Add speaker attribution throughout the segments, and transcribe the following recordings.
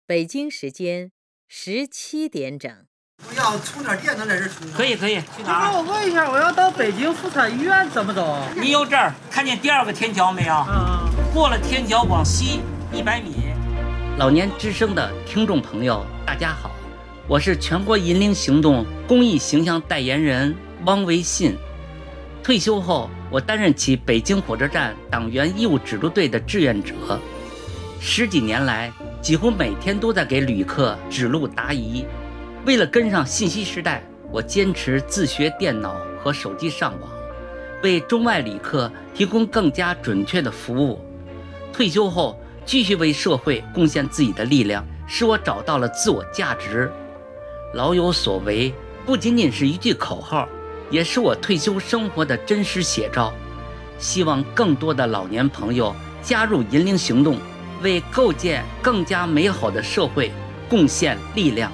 Speaker 1: 北京时间17点整。
Speaker 2: 我要充点电能在这充吗？
Speaker 3: 可以，去哪儿？
Speaker 4: 我问一下，我要到北京妇产医院怎么走？
Speaker 3: 你由这儿看见第2个天桥没有？过了天桥往西100米。
Speaker 5: 老年之声的听众朋友，大家好，我是全国银龄行动公益形象代言人汪维信。退休后，我担任起北京火车站党员义务指路队的志愿者，10几年来，几乎每天都在给旅客指路答疑。为了跟上信息时代，我坚持自学电脑和手机上网，为中外旅客提供更加准确的服务。退休后，继续为社会贡献自己的力量，使我找到了自我价值。老有所为不仅仅是一句口号，也是我退休生活的真实写照。希望更多的老年朋友加入银龄行动，为构建更加美好的社会贡献力量。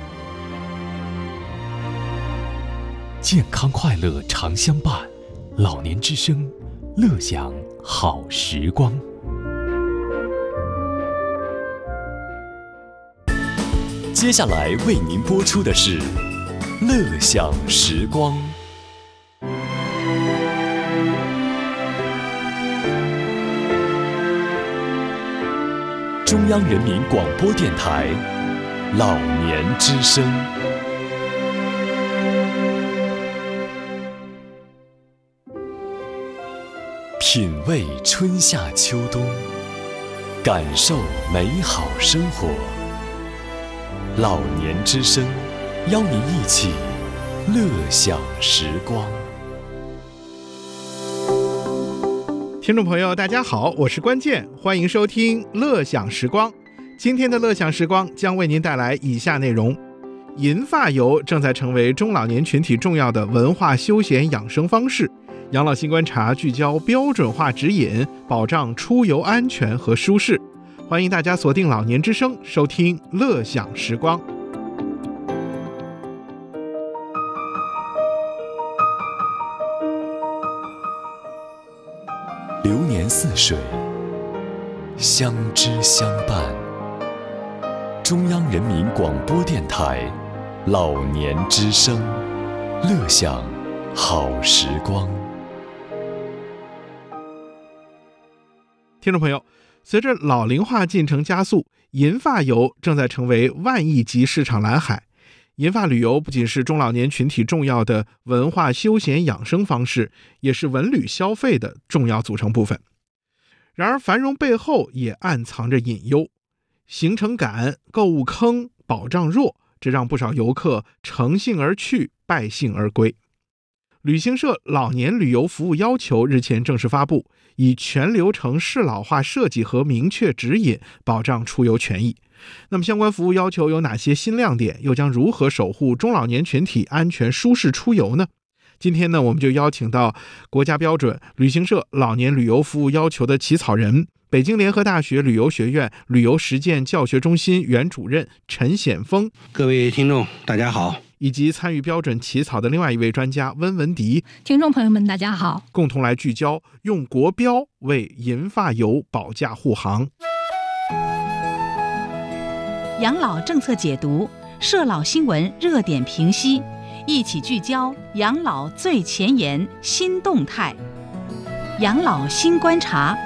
Speaker 6: 健康快乐常相伴，老年之声，乐享好时光。接下来为您播出的是乐享时光。中央人民广播电台老年之声。品味春夏秋冬，感受美好生活。老年之声，邀您一起乐享时光。
Speaker 7: 听众朋友大家好，我是关键，欢迎收听乐享时光。今天的乐享时光将为您带来以下内容：银发游正在成为中老年群体重要的文化休闲养生方式，养老新观察聚焦标准化指引，保障出游安全和舒适。欢迎大家锁定老年之声，收听乐享时光。
Speaker 6: 流年似水，相知相伴。中央人民广播电台老年之声，乐享好时光。
Speaker 7: 听众朋友，随着老龄化进程加速，银发游正在成为万亿级市场蓝海。银发旅游不仅是中老年群体重要的文化休闲养生方式，也是文旅消费的重要组成部分。然而繁荣背后也暗藏着隐忧，行程赶、购物坑、保障弱，这让不少游客乘兴而去，败兴而归。旅行社老年旅游服务要求日前正式发布，以全流程适老化设计和明确指引保障出游权益。那么相关服务要求有哪些新亮点，又将如何守护中老年群体安全舒适出游呢？今天呢，我们就邀请到国家标准旅行社老年旅游服务要求的起草人，北京联合大学旅游学院旅游实践教学中心原主任陈显峰。
Speaker 2: 各位听众大家好。
Speaker 7: 以及参与标准起草的另外一位专家温文迪。
Speaker 8: 听众朋友们大家好，
Speaker 7: 共同来聚焦用国标为银发游保驾护航。
Speaker 9: 养老政策解读，社老新闻热点评析，一起聚焦养老最前沿新动态，养老新观察。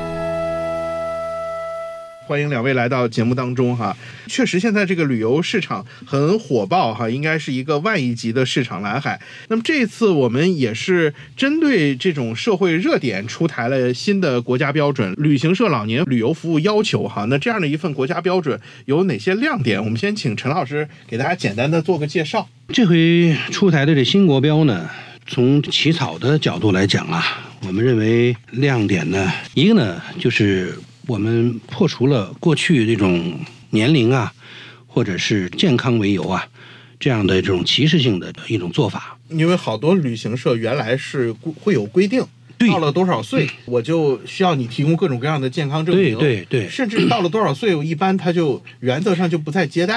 Speaker 7: 欢迎两位来到节目当中哈。确实现在这个旅游市场很火爆哈，应该是一个万亿级的市场蓝海。那么这次我们也是针对这种社会热点出台了新的国家标准旅行社老年旅游服务要求哈。那这样的一份国家标准有哪些亮点？我们先请陈老师给大家简单的做个介绍。
Speaker 2: 这回出台的这新国标呢，从起草的角度来讲啊，我们认为亮点呢，一个呢就是我们破除了过去这种年龄啊，或者是健康为由啊，这样的这种歧视性的一种做法。
Speaker 7: 因为好多旅行社原来是会有规定，到了多少岁我就需要你提供各种各样的健康证明，
Speaker 2: 对，
Speaker 7: 甚至到了多少岁，一般他就原则上就不再接待了。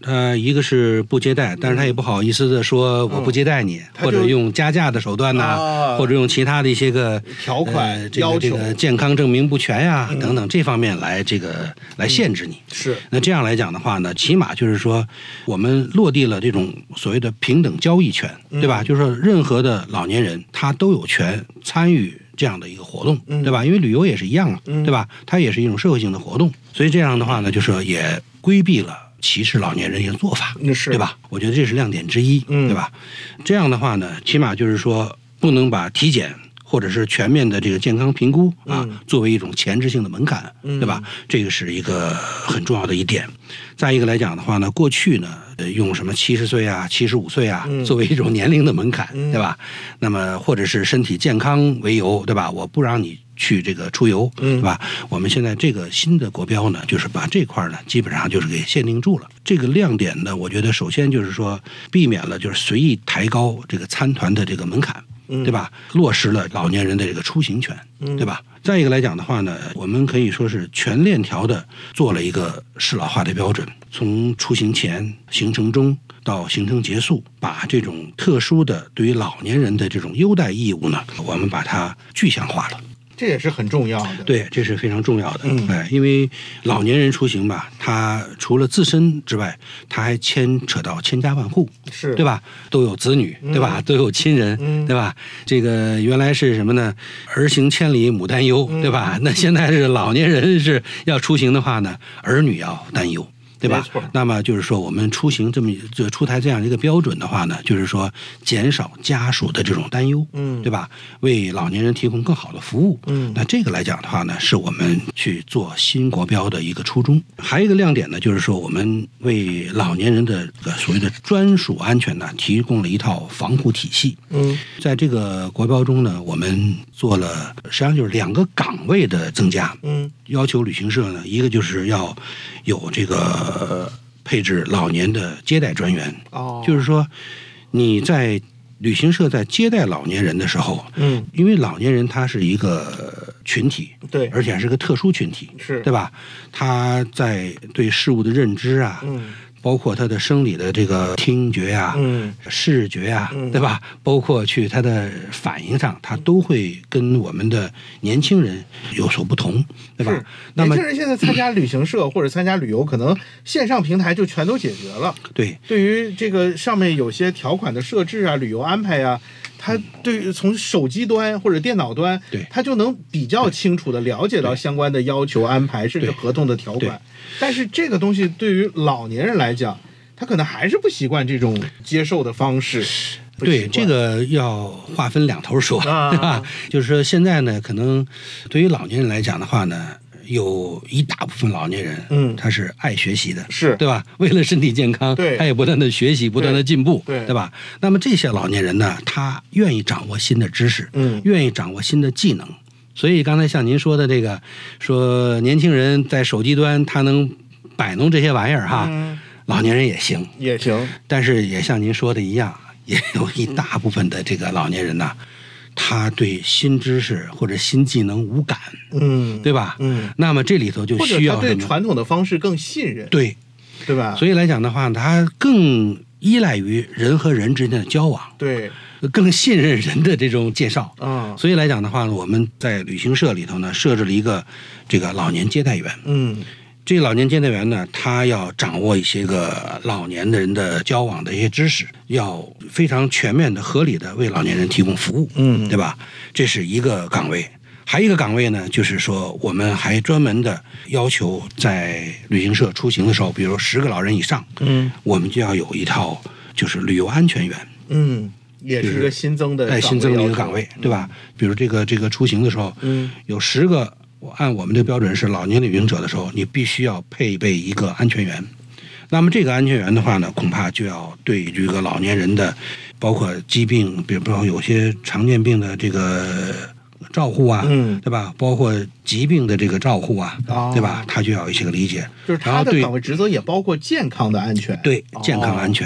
Speaker 2: 一个是不接待，但是他也不好意思的说我不接待你，或者用加价的手段呐，或者用其他的一些个
Speaker 7: 条款要求，
Speaker 2: 这个健康证明不全呀等等这方面来来限制你。
Speaker 7: 是。
Speaker 2: 那这样来讲的话呢，起码就是说我们落地了这种所谓的平等交易权，对吧？就是说任何的老年人他都有权参与这样的一个活动，对吧？因为旅游也是一样嘛，对吧？它也是一种社会性的活动，所以这样的话呢，就是也规避了歧视老年人一个做法，对吧？我觉得这是亮点之一，对吧？这样的话呢，起码就是说不能把体检或者是全面的这个健康评估作为一种前置性的门槛，对吧？这个是一个很重要的一点。再一个来讲的话呢，过去呢用什么70岁啊、75岁啊作为一种年龄的门槛，对吧？那么或者是身体健康为由，对吧？我不让你去这个出游，对吧？我们现在这个新的国标呢，就是把这块呢基本上就是给限定住了。这个亮点呢，我觉得首先就是说避免了就是随意抬高这个参团的这个门槛，对吧？落实了老年人的这个出行权，对吧？再一个来讲的话呢，我们可以说是全链条的做了一个适老化的标准，从出行前、行程中到行程结束，把这种特殊的对于老年人的这种优待义务呢，我们把它具象化了。
Speaker 7: 这也是很重要的。
Speaker 2: 对，这是非常重要的。因为老年人出行吧，他除了自身之外，他还牵扯到千家万户，
Speaker 7: 是
Speaker 2: 对吧？都有子女，对吧？都有亲人，对吧？这个原来是什么呢？儿行千里母担忧，对吧？那现在是老年人是要出行的话呢，儿女要担忧。对吧？那么就是说，我们出行这么出台这样一个标准的话呢，就是说减少家属的这种担忧，对吧？为老年人提供更好的服务，那这个来讲的话呢，是我们去做新国标的一个初衷。还有一个亮点呢，就是说我们为老年人的所谓的专属安全呢，提供了一套防护体系。在这个国标中呢，我们做了实际上就是2个岗位的增加，要求旅行社呢，一个就是要有这个配置老年的接待专员，就是说你在旅行社在接待老年人的时候，因为老年人他是一个群体，
Speaker 7: 对，
Speaker 2: 而且还是个特殊群体，
Speaker 7: 是
Speaker 2: 对吧？他在对事物的认知啊，包括他的生理的这个听觉呀、视觉呀，对吧？包括去他的反应上，他都会跟我们的年轻人有所不同，对吧？那么
Speaker 7: 年轻人现在参加旅行社或者参加旅游，可能线上平台就全都解决了。
Speaker 2: 对，
Speaker 7: 对于这个上面有些条款的设置啊、旅游安排啊，他对于从手机端或者电脑端，
Speaker 2: 对，
Speaker 7: 他就能比较清楚的了解到相关的要求安排，甚至合同的条款。但是这个东西对于老年人来讲，他可能还是不习惯这种接受的方式。
Speaker 2: 对，这个要划分2头说，对吧？就是说现在呢，可能对于老年人来讲的话呢，有一大部分老年人，他是爱学习的，
Speaker 7: 是
Speaker 2: 对吧？为了身体健康，
Speaker 7: 对，
Speaker 2: 他也不断的学习，不断的进步，
Speaker 7: 对
Speaker 2: 吧？那么这些老年人呢，他愿意掌握新的知识，愿意掌握新的技能。所以刚才像您说的这个，说年轻人在手机端他能摆弄这些玩意儿哈，老年人也行，但是也像您说的一样，也有一大部分的这个老年人呢，他对新知识或者新技能无感，对吧？那么这里头就需要
Speaker 7: 或者他对传统的方式更信任，
Speaker 2: 对吧？所以来讲的话，他更依赖于人和人之间的交往，
Speaker 7: 对，
Speaker 2: 更信任人的这种介绍。所以来讲的话呢，我们在旅行社里头呢设置了一个这个老年接待员。这老年接待员呢，他要掌握一些个老年的人的交往的一些知识，要非常全面的、合理的为老年人提供服务，对吧？这是一个岗位。还有一个岗位呢，就是说我们还专门的要求在旅行社出行的时候，比如10个老人以上，我们就要有一套就是旅游安全员，
Speaker 7: 也是一个新增的
Speaker 2: 一个岗位，对吧？比如这个出行的时候，有10个。按我们的标准是老年旅行者的时候，你必须要配备一个安全员。那么这个安全员的话呢，恐怕就要对这个老年人的，包括疾病，比如说有些常见病的这个照护啊，对吧？包括疾病的这个照护啊，对吧？他就要有一些个理解。
Speaker 7: 就是他的岗位职责也包括健康的安全，
Speaker 2: 对，健康安全。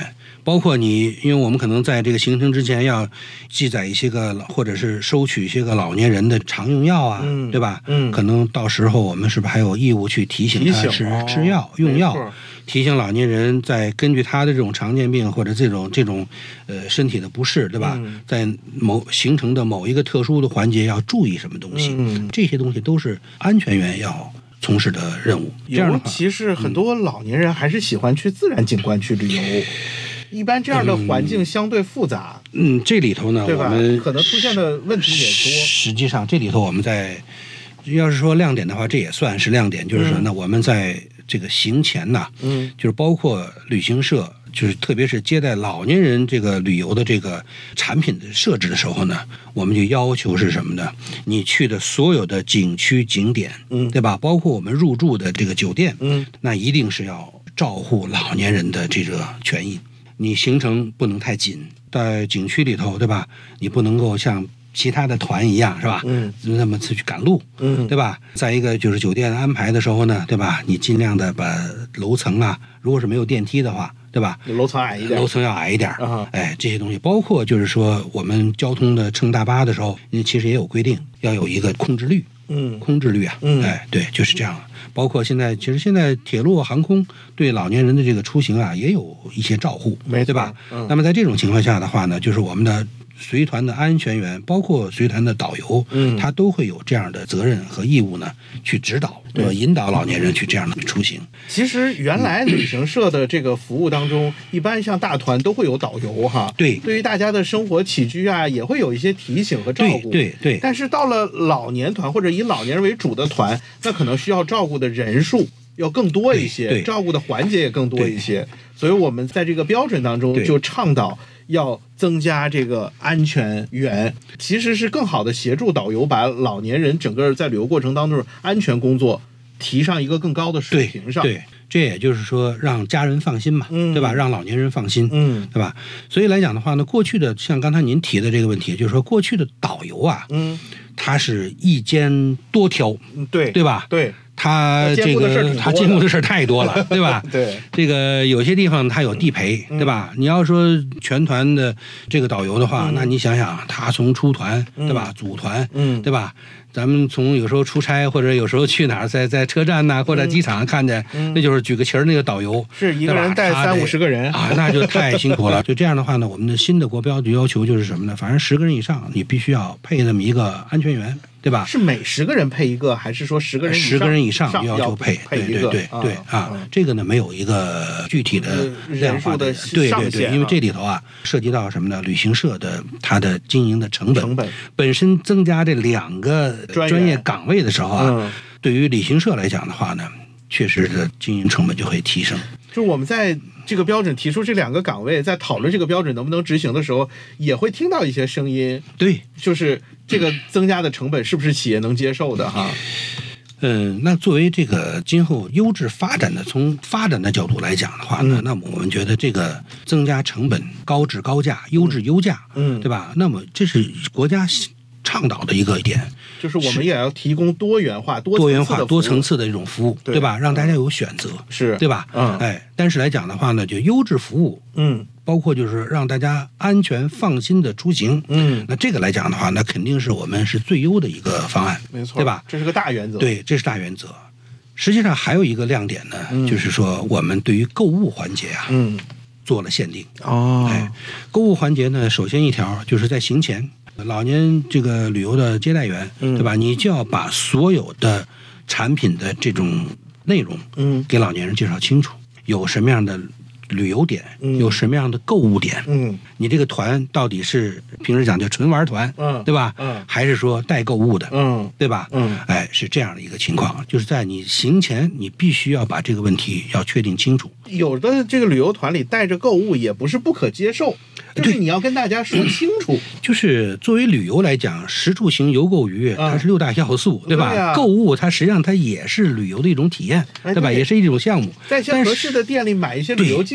Speaker 2: 包括你，因为我们可能在这个行程之前要记载一些个，或者是收取一些个老年人的常用药啊，对吧？可能到时候我们是不是还有义务去提醒他吃药、用药，提醒老年人在根据他的这种常见病或者这种身体的不适，对吧？在行程的某一个特殊的环节要注意什么东西？这些东西都是安全员要从事的任务。这样的话，
Speaker 7: 尤其是很多老年人还是喜欢去自然景观去旅游。一般这样的环境相对复杂，
Speaker 2: 这里头呢，
Speaker 7: 对吧？
Speaker 2: 我们
Speaker 7: 可能出现的问题也多。
Speaker 2: 实际上，这里头我们要是说亮点的话，这也算是亮点，就是说呢，我们在这个行前呢，就是包括旅行社，就是特别是接待老年人这个旅游的这个产品的设置的时候呢，我们就要求是什么呢？你去的所有的景区景点，对吧？包括我们入住的这个酒店，那一定是要照顾老年人的这个权益。你行程不能太紧，在景区里头，对吧？你不能够像其他的团一样，是吧？那么去赶路，对吧？再一个就是酒店安排的时候呢，对吧？你尽量的把楼层啊，如果是没有电梯的话，对吧？
Speaker 7: 楼层矮一点，
Speaker 2: 楼层要矮一点。这些东西，包括就是说我们交通的乘大巴的时候，其实也有规定，要有一个控制率。控制率啊，对，就是这样。包括现在铁路航空对老年人的这个出行啊，也有一些照护，对吧？那么在这种情况下的话呢，就是我们的随团的安全员，包括随团的导游，他都会有这样的责任和义务呢，去指导引导老年人去这样的出行。
Speaker 7: 其实原来旅行社的这个服务当中，一般像大团都会有导游哈，对于大家的生活起居啊，也会有一些提醒和照顾。对。但是到了老年团或者以老年人为主的团，那可能需要照顾的人数要更多一些，照顾的环节也更多一些。所以我们在这个标准当中就倡导要增加这个安全员，其实是更好的协助导游把老年人整个在旅游过程当中安全工作提上一个更高的水平上。
Speaker 2: 对，这也就是说让家人放心嘛，对吧？让老年人放心，对吧？所以来讲的话呢，过去的像刚才您提的这个问题，就是说过去的导游啊，他是一肩多挑，对吧？
Speaker 7: 对。
Speaker 2: 他兼顾的事太多了，对吧？
Speaker 7: 对，
Speaker 2: 这个有些地方他有地陪，对吧？你要说全团的这个导游的话，那你想想，他从出团，对吧？组团，对吧？咱们从有时候出差或者有时候去哪儿，在车站呐或者机场看见，那就是举个旗儿那个导游，
Speaker 7: 是一个人带30-50个人
Speaker 2: 啊，那就太辛苦了。就这样的话呢，我们的新的国标的要求就是什么呢？反正10个人以上，你必须要配那么一个安全员。对吧？
Speaker 7: 是每10个人配一个，还是说10个人以上
Speaker 2: 要求配
Speaker 7: 一个？
Speaker 2: 对啊，这个呢没有一个具体的量化的对，因为这里头啊涉及到什么呢？旅行社的它的经营的成本本身增加这2个专业岗位的时候啊，对于旅行社来讲的话呢，确实的经营成本就会提升。
Speaker 7: 就是我们在这个标准提出这2个岗位，在讨论这个标准能不能执行的时候，也会听到一些声音。
Speaker 2: 对，
Speaker 7: 就是这个增加的成本是不是企业能接受的哈？
Speaker 2: 那作为这个今后优质发展的，从发展的角度来讲的话呢，那么我们觉得这个增加成本、高质高价、优质优价，对吧？那么这是国家倡导的一个点。
Speaker 7: 就是我们也要提供多元化、多
Speaker 2: 层次的这种服务，对吧？让大家有选择，
Speaker 7: 是
Speaker 2: 对吧？但是来讲的话呢，就优质服务，包括就是让大家安全放心的出行，那这个来讲的话，那肯定是我们是最优的一个方案，
Speaker 7: 没错，
Speaker 2: 对吧？
Speaker 7: 这是个大原则，
Speaker 2: 对，这是大原则。实际上还有一个亮点呢，就是说我们对于购物环节啊，做了限定。购物环节呢，首先一条就是在行前。老年这个旅游的接待员，对吧？你就要把所有的产品的这种内容，给老年人介绍清楚，有什么样的旅游点，有什么样的购物点，你这个团到底是平时讲叫纯玩团，对吧？还是说带购物的，对吧？是这样的一个情况，就是在你行前，你必须要把这个问题要确定清楚。
Speaker 7: 有的这个旅游团里带着购物也不是不可接受。就是你要跟大家说清楚，
Speaker 2: 就是作为旅游来讲，食住行游购娱，它是6大要素，对吧？购物它实际上它也是旅游的一种体验，对吧？也是一种项目。
Speaker 7: 在像合适的店里买一些旅游纪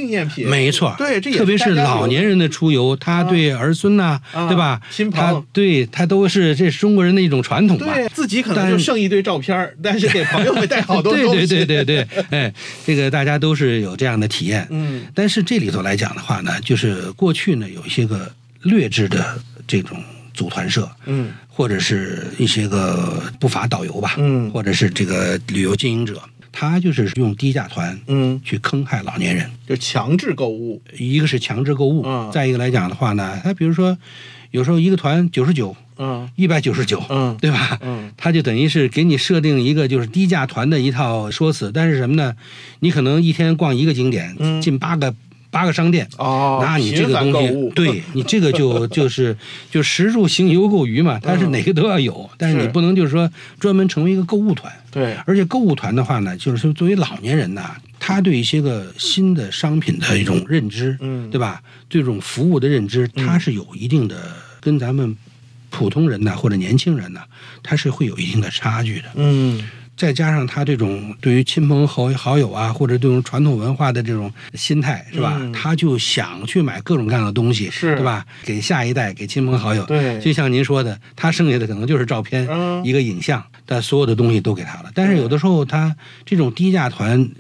Speaker 7: 纪念品。
Speaker 2: 没错，
Speaker 7: 对，这也
Speaker 2: 特别是老年人的出游，他对儿孙呐，对吧？
Speaker 7: 亲朋，
Speaker 2: 他都是这是中国人的一种传统吧。
Speaker 7: 对自己可能就剩一堆照片，但是给朋友们带好多东西。
Speaker 2: 对，哎，这个大家都是有这样的体验。但是这里头来讲的话呢，就是过去呢有一些个劣质的这种组团社，或者是一些个不法导游吧，或者是这个旅游经营者，他就是用低价团，去坑害老年人，
Speaker 7: 就强制购物。
Speaker 2: 一个是强制购物，再一个来讲的话呢，他比如说有时候一个团99。199，对吧？他就等于是给你设定一个就是低价团的一套说辞，但是什么呢？你可能一天逛一个景点，进8个商店，那你这个东西，对你这个就食住行游购娱嘛，它是哪个都要有，但是你不能就是说专门成为一个购物团。
Speaker 7: 对，
Speaker 2: 而且购物团的话呢，就是作为老年人呐，他对一些个新的商品的一种认知，对吧？对这种服务的认知，他是有一定的跟咱们普通人呐或者年轻人呐，他是会有一定的差距的。再加上他这种对于亲朋好友啊，或者这种传统文化的这种心态，是吧？他就想去买各种各样的东西，对吧？给下一代，给亲朋好友。
Speaker 7: 对，
Speaker 2: 就像您说的，他剩下的可能就是照片，一个影像，但所有的东西都给他了。但是有的时候，他这种低价团